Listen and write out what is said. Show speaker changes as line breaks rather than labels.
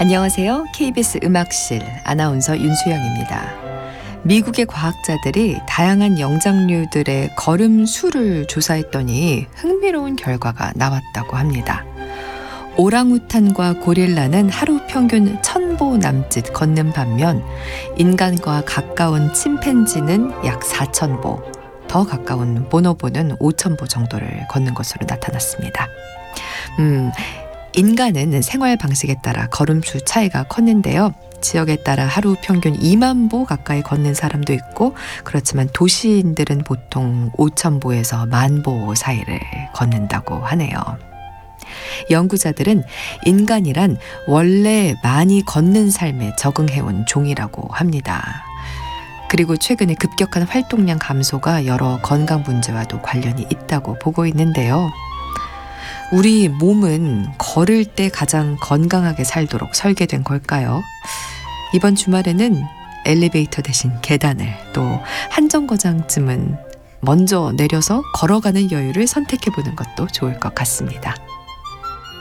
안녕하세요. KBS 음악실 아나운서 윤수영입니다. 미국의 과학자들이 다양한 영장류들의 걸음 수를 조사했더니 흥미로운 결과가 나왔다고 합니다. 오랑우탄과 고릴라는 하루 평균 1000보 남짓 걷는 반면 인간과 가까운 침팬지는 약 4000보, 더 가까운 보노보는 5000보 정도를 걷는 것으로 나타났습니다. 인간은 생활 방식에 따라 걸음수 차이가 컸는데요. 지역에 따라 하루 평균 2만 보 가까이 걷는 사람도 있고, 그렇지만 도시인들은 보통 5,000보에서 10,000보 사이를 걷는다고 하네요. 연구자들은 인간이란 원래 많이 걷는 삶에 적응해온 종이라고 합니다. 그리고 최근에 급격한 활동량 감소가 여러 건강 문제와도 관련이 있다고 보고 있는데요. 우리 몸은 걸을 때 가장 건강하게 살도록 설계된 걸까요? 이번 주말에는 엘리베이터 대신 계단을, 또 한 정거장쯤은 먼저 내려서 걸어가는 여유를 선택해보는 것도 좋을 것 같습니다.